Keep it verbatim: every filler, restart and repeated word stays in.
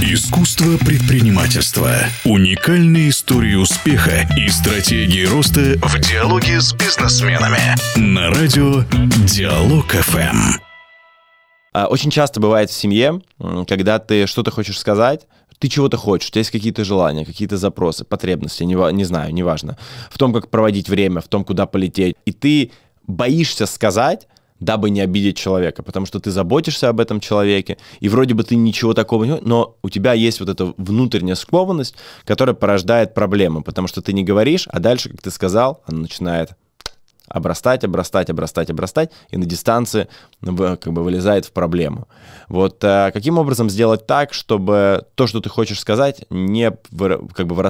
Искусство предпринимательства. Уникальные истории успеха и стратегии роста в диалоге с бизнесменами. На радио Диалог эф эм. Очень часто бывает в семье, когда ты что-то хочешь сказать, ты чего-то хочешь, у тебя есть какие-то желания, какие-то запросы, потребности, не, не знаю, неважно, в том, как проводить время, в том, куда полететь. И ты боишься сказать, дабы не обидеть человека, потому что ты заботишься об этом человеке, и вроде бы ты ничего такого не... Но у тебя есть вот эта внутренняя скованность, которая порождает проблемы, потому что ты не говоришь, а дальше, как ты сказал, она начинает обрастать, обрастать, обрастать, обрастать, и на дистанции как бы вылезает в проблему. Вот каким образом сделать так, чтобы то, что ты хочешь сказать, не как бы